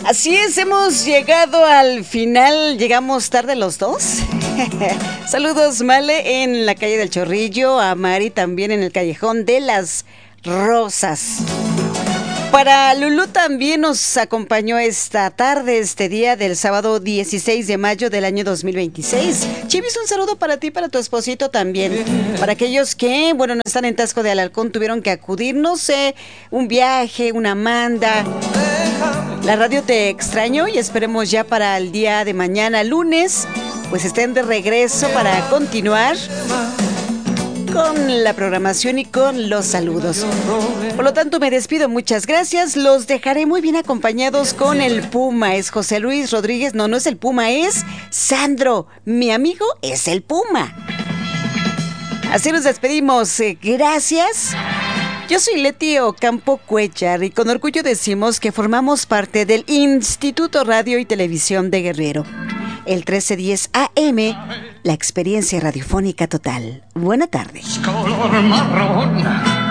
Así es, hemos llegado al final. Llegamos tarde los dos. Saludos, Male, en la calle del Chorrillo. A Mari también en el Callejón de las Rosas. Para Lulú también nos acompañó esta tarde, este día del sábado 16 de mayo del año 2026. Chivis, un saludo para ti, para tu esposito también. Para aquellos que, bueno, no están en Taxco de Alarcón, tuvieron que acudir, no sé, un viaje, una manda. La radio te extrañó y esperemos ya para el día de mañana, lunes, pues estén de regreso para continuar con la programación y con los saludos. Por lo tanto, me despido, muchas gracias. Los dejaré muy bien acompañados con el Puma. Es José Luis Rodríguez. No, no es el Puma, es Sandro. Mi amigo es el Puma. Así nos despedimos. Gracias. Yo soy Leti Ocampo Cuellar y con orgullo decimos que formamos parte del Instituto Radio y Televisión de Guerrero. El 1310 AM, la experiencia radiofónica total. Buena tarde. Color marrón.